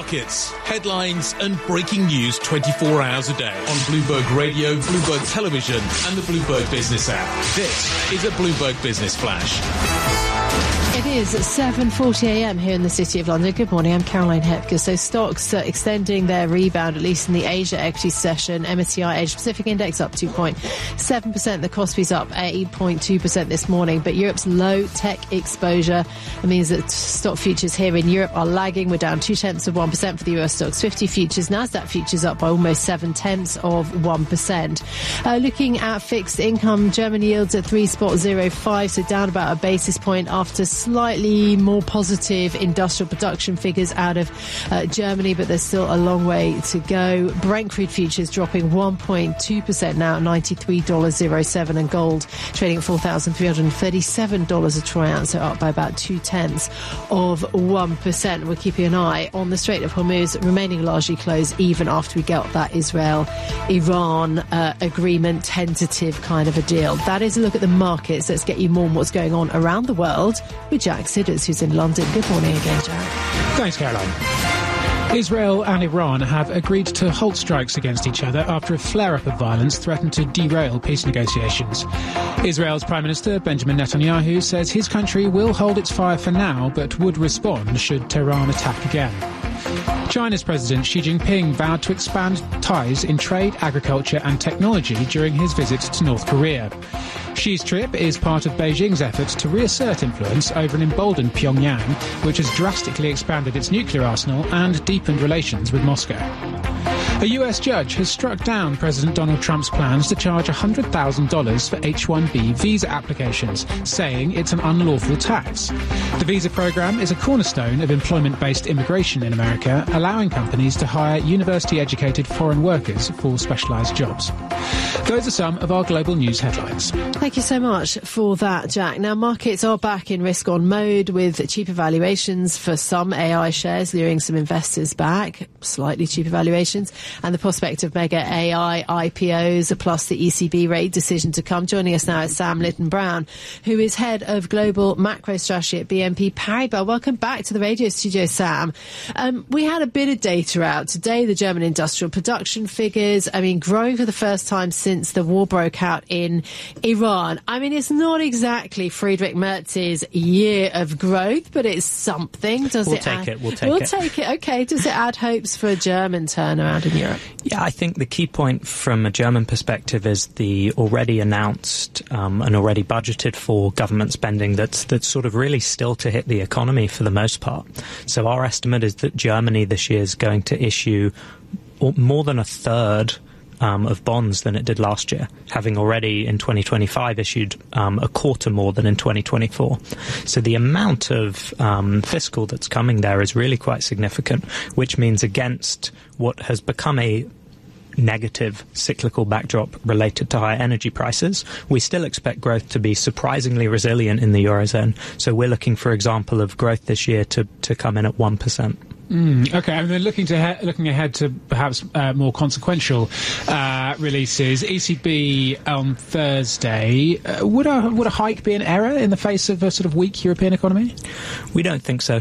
markets, headlines and breaking news 24 hours a day on Bloomberg Radio, Bloomberg Television and the Bloomberg Business app. This is a Bloomberg Business Flash. It is 7:40 a.m. here in the City of London. Good morning, I'm Caroline Hepker. So stocks extending their rebound, at least in the Asia equity session. MSCI Asia Pacific Index up 2.7%. The Kospi's up 8.2% this morning. But Europe's low tech exposure means that stock futures here in Europe are lagging. We're down 0.2% for the US Stocks 50 futures. Nasdaq futures up by almost 0.7%. Looking at fixed income, German yields at 3.05, so down about a basis point after slightly more positive industrial production figures out of Germany, but there's still a long way to go. Brent crude futures dropping 1.2% now at $93.07, and gold trading at $4,337 a troy ounce, so up by about 0.2%. We're keeping an eye on the Strait of Hormuz, remaining largely closed even after we get that Israel-Iran agreement, tentative kind of a deal. That is a look at the markets. Let's get you more on what's going on around the world with Jack Sidders, who's in London. Good morning again, Jack. Thanks, Caroline. Israel and Iran have agreed to halt strikes against each other after a flare-up of violence threatened to derail peace negotiations. Israel's Prime Minister Benjamin Netanyahu says his country will hold its fire for now, but would respond should Tehran attack again. China's President Xi Jinping vowed to expand ties in trade, agriculture and technology during his visit to North Korea. Xi's trip is part of Beijing's efforts to reassert influence over an emboldened Pyongyang, which has drastically expanded its nuclear arsenal and deepened relations with Moscow. A US judge has struck down President Donald Trump's plans to charge $100,000 for H-1B visa applications, saying it's an unlawful tax. The visa program is a cornerstone of employment-based immigration in America, allowing companies to hire university-educated foreign workers for specialised jobs. Those are some of our global news headlines. Thank you so much for that, Jack. Now, markets are back in risk-on mode with cheaper valuations for some AI shares, luring some investors back, slightly cheaper valuations, and the prospect of mega AI IPOs, plus the ECB rate decision to come. Joining us now is Sam Lytton-Brown, who is head of global macro strategy at BNP Paribas. Welcome back to the radio studio, Sam. We had a bit of data out today, the German industrial production figures, growing for the first time since the war broke out in Iran. It's not exactly Friedrich Merz's year of growth, but it's something. We'll take it. Okay. Does it add hopes for a German turnaround in Europe? Yeah, I think the key point from a German perspective is the already announced and already budgeted for government spending that's sort of really still to hit the economy for the most part. So our estimate is that Germany this year is going to issue more than a third of bonds than it did last year, having already in 2025 issued a quarter more than in 2024. So the amount of fiscal that's coming there is really quite significant, which means against what has become a negative cyclical backdrop related to higher energy prices, we still expect growth to be surprisingly resilient in the Eurozone. So we're looking, for example, of growth this year to come in at 1%. Okay, and then looking ahead to perhaps more consequential releases. ECB on Thursday. Would a hike be an error in the face of a sort of weak European economy? We don't think so.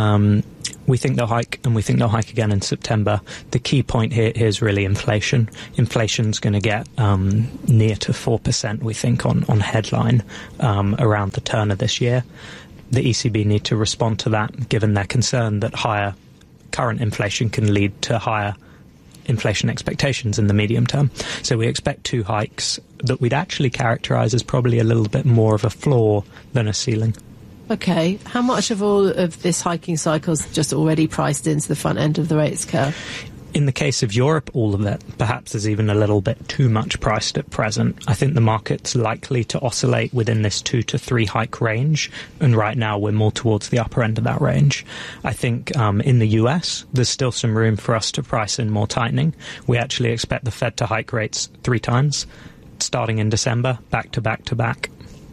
We think they'll hike, and we think they'll hike again in September. The key point here is really inflation. Inflation's going to get near to 4%, we think, on headline around the turn of this year. The ECB need to respond to that, given their concern that higher current inflation can lead to higher inflation expectations in the medium term. So we expect two hikes that we'd actually characterise as probably a little bit more of a floor than a ceiling. Okay. How much of all of this hiking cycle is just already priced into the front end of the rates curve? In the case of Europe, all of it. Perhaps there's even a little bit too much priced at present. I think the market's likely to oscillate within this 2 to 3 hike range, and right now we're more towards the upper end of that range. I think in the US, there's still some room for us to price in more tightening. We actually expect the Fed to hike rates 3 times, starting in December, back to back to back.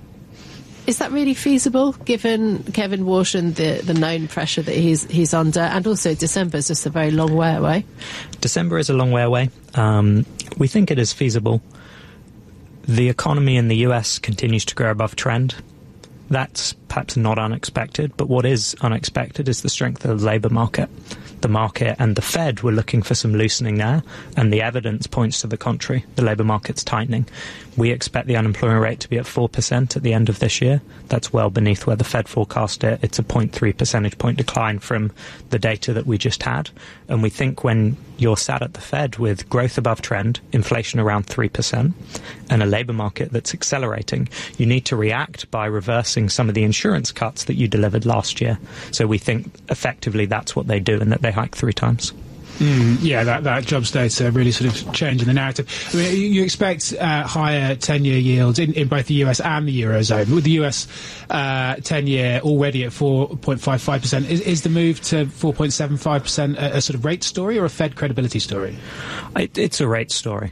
Is that really feasible, given Kevin Walsh and the known pressure that he's under? And also December is just a very long way away. December is a long way away. We think it is feasible. The economy in the US continues to grow above trend. That's perhaps not unexpected, but what is unexpected is the strength of the labour market. The market and the Fed were looking for some loosening there, and the evidence points to the contrary. The labour market's tightening. We expect the unemployment rate to be at 4% at the end of this year. That's well beneath where the Fed forecast it. It's a 0.3 percentage point decline from the data that we just had. And we think when you're sat at the Fed with growth above trend, inflation around 3%, and a labour market that's accelerating, you need to react by reversing some of the insurance cuts that you delivered last year. So we think effectively that's what they do, and that they hike 3 times. That jobs data really sort of changing the narrative. I mean, you expect higher 10-year yields in both the US and the Eurozone. With the US 10-year already at 4.55%, is the move to 4.75% a sort of rate story or a Fed credibility story? It's a rate story.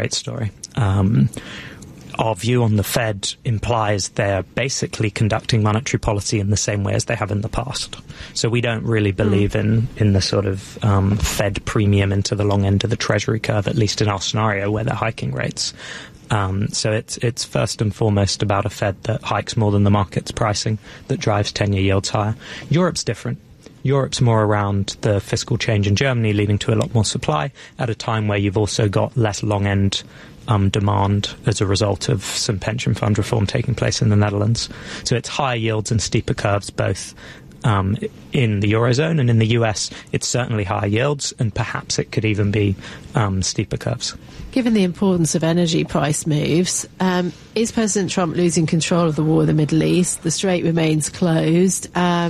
Our view on the Fed implies they're basically conducting monetary policy in the same way as they have in the past. So we don't really believe in the sort of Fed premium into the long end of the Treasury curve, at least in our scenario where they're hiking rates. So it's first and foremost about a Fed that hikes more than the market's pricing, that drives 10-year yields higher. Europe's different. Europe's more around the fiscal change in Germany, leading to a lot more supply at a time where you've also got less long-end demand as a result of some pension fund reform taking place in the Netherlands. So it's higher yields and steeper curves both in the Eurozone, and in the US it's certainly higher yields, and perhaps it could even be steeper curves. Given the importance of energy price moves, is President Trump losing control of the war in the Middle East? The Strait remains closed.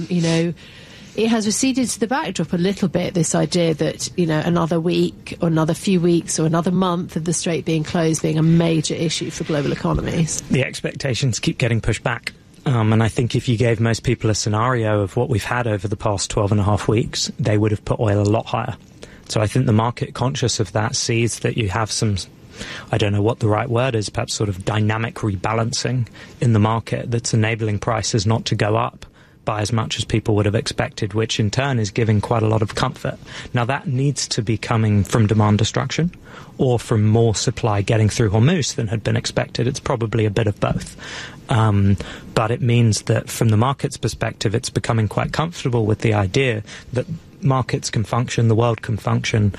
It has receded to the backdrop a little bit, this idea that, another week or another few weeks or another month of the Strait being closed being a major issue for global economies. The expectations keep getting pushed back. And I think if you gave most people a scenario of what we've had over the past 12 and a half weeks, they would have put oil a lot higher. So I think the market, conscious of that, sees that you have some, I don't know what the right word is, perhaps sort of dynamic rebalancing in the market that's enabling prices not to go up by as much as people would have expected, which in turn is giving quite a lot of comfort. Now, that needs to be coming from demand destruction or from more supply getting through Hormuz than had been expected. It's probably a bit of both. But it means that from the market's perspective, it's becoming quite comfortable with the idea that markets can function, the world can function,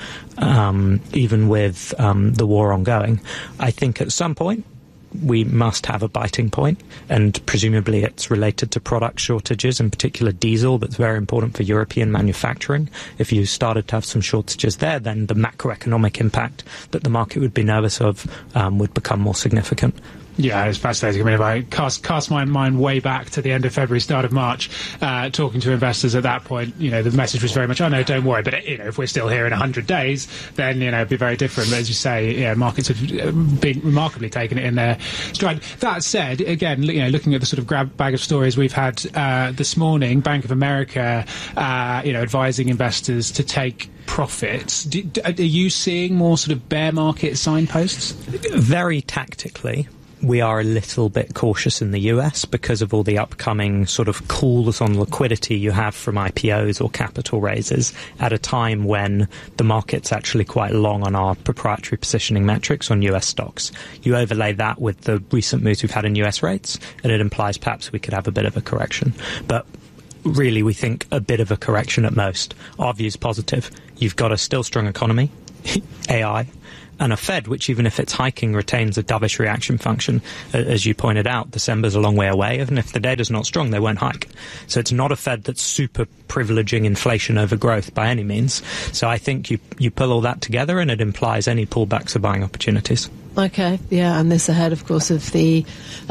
even with the war ongoing. I think at some point, we must have a biting point, and presumably it's related to product shortages, in particular diesel, that's very important for European manufacturing. If you started to have some shortages there, then the macroeconomic impact that the market would be nervous of would become more significant. Yeah, it's fascinating. I mean, if I cast my mind way back to the end of February, start of March, talking to investors at that point, the message was very much, oh no, don't worry. But, if we're still here in 100 days, then, it'd be very different. But as you say, markets have been remarkably taken it in their stride. That said, again, looking at the sort of grab bag of stories we've had this morning, Bank of America, advising investors to take profits. Are you seeing more sort of bear market signposts? Very tactically. We are a little bit cautious in the US because of all the upcoming sort of calls on liquidity you have from IPOs or capital raises at a time when the market's actually quite long on our proprietary positioning metrics on US stocks. You overlay that with the recent moves we've had in US rates, and it implies perhaps we could have a bit of a correction. But really, we think a bit of a correction at most. Our view is positive. You've got a still strong economy, AI, and a Fed which, even if it's hiking, retains a dovish reaction function. As you pointed out, December's a long way away, and if the data's not strong, they won't hike. So it's not a Fed that's super privileging inflation over growth by any means. So I think you pull all that together, and it implies any pullbacks are buying opportunities. Okay, yeah, and this ahead, of course, of the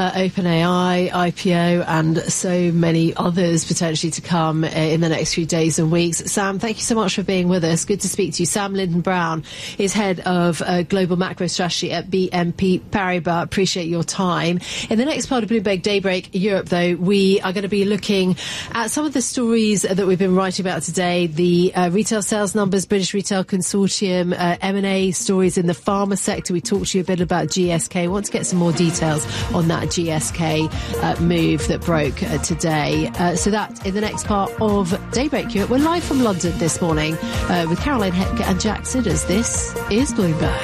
OpenAI IPO and so many others potentially to come in the next few days and weeks. Sam, thank you so much for being with us. Good to speak to you. Sam Linden-Brown is head of global macro strategy at BNP Paribas. Appreciate your time. In the next part of Bloomberg Daybreak Europe, though, we are going to be looking at some of the stories that we've been writing about today, the retail sales numbers, British Retail Consortium, M&A stories in the pharma sector. We talked to you a bit about GSK. I want to get some more details on that GSK move that broke today. So that in the next part of Daybreak Europe. We're live from London this morning with Caroline Hepker and Jack Sidders. This is Bloomberg.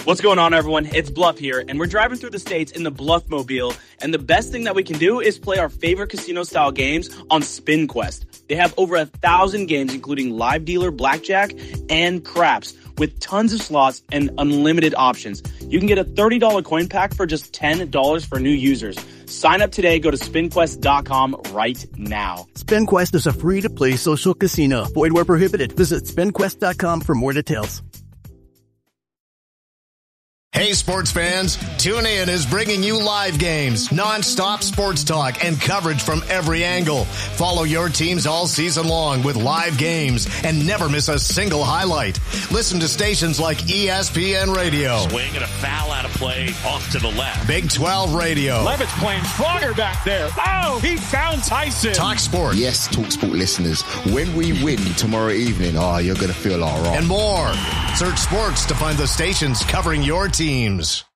What's going on, everyone? It's Bluff here, and we're driving through the states in the Bluffmobile, and the best thing that we can do is play our favorite casino-style games on SpinQuest. They have over 1,000 games, including live dealer, blackjack, and craps, with tons of slots and unlimited options. You can get a $30 coin pack for just $10 for new users. Sign up today. Go to SpinQuest.com right now. SpinQuest is a free-to-play social casino. Void where prohibited. Visit SpinQuest.com for more details. Hey, sports fans, TuneIn is bringing you live games, non-stop sports talk, and coverage from every angle. Follow your teams all season long with live games and never miss a single highlight. Listen to stations like ESPN Radio. Swing and a foul out of play off to the left. Big 12 Radio. Levitt's playing stronger back there. Oh, he found Tyson. Talk Sport. Yes, Talk Sport listeners, when we win tomorrow evening, you're going to feel all right. And more. Search sports to find the stations covering your teams.